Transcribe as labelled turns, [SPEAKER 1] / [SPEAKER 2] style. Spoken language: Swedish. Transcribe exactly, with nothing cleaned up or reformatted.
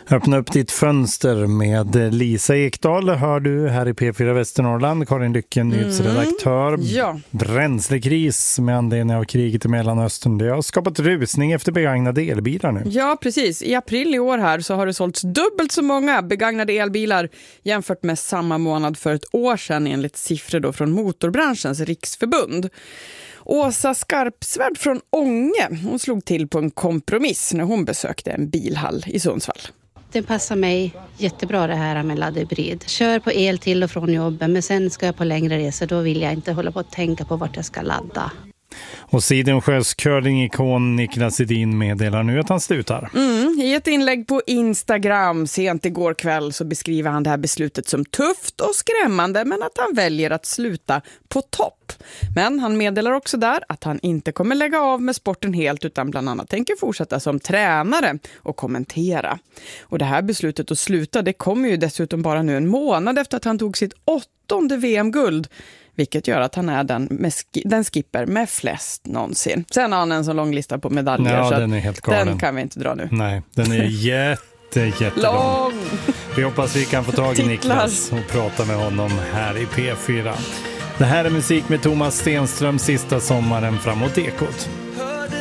[SPEAKER 1] Öppna upp ditt fönster med Lisa Ekdahl hör du här i P fyra Västernorrland. Karin Lycken, nyhetsredaktör.
[SPEAKER 2] Mm, ja.
[SPEAKER 1] Bränslekris med anledning av kriget i Mellanöstern. Det har skapat rusning efter begagnade elbilar nu.
[SPEAKER 2] Ja, precis. I april i år här så har det sålts dubbelt så många begagnade elbilar jämfört med samma månad för ett år sedan enligt siffror då från Motorbranschens riksförbund. Åsa Skarpsvärd från Ånge, hon slog till på en kompromiss när hon besökte en bilhall i Sundsvall.
[SPEAKER 3] Det passar mig jättebra det här med laddhybrid. Kör på el till och från jobben, men sen ska jag på längre resor, då vill jag inte hålla på att tänka på vart jag ska ladda.
[SPEAKER 1] Och Sidensjös curling-ikon Niklas Edin meddelar nu att han slutar.
[SPEAKER 2] Mm, i ett inlägg på Instagram sent igår kväll så beskriver han det här beslutet som tufft och skrämmande, men att han väljer att sluta på topp. Men han meddelar också där att han inte kommer lägga av med sporten helt utan bland annat tänker fortsätta som tränare och kommentera. Och det här beslutet att sluta, det kommer ju dessutom bara nu en månad efter att han tog sitt åttonde V M-guld. Vilket gör att han är den, med sk- den skipper med flest någonsin. Sen har han en så lång lista på medaljer.
[SPEAKER 1] Ja,
[SPEAKER 2] så
[SPEAKER 1] den är helt galen.
[SPEAKER 2] Den kan vi inte dra nu.
[SPEAKER 1] Nej, den är jätte, jättelång.
[SPEAKER 2] Lång!
[SPEAKER 1] Vi hoppas vi kan få tag i Niklas och prata med honom här i P fyra. Det här är musik med Thomas Stenström sista sommaren framåt Ekot.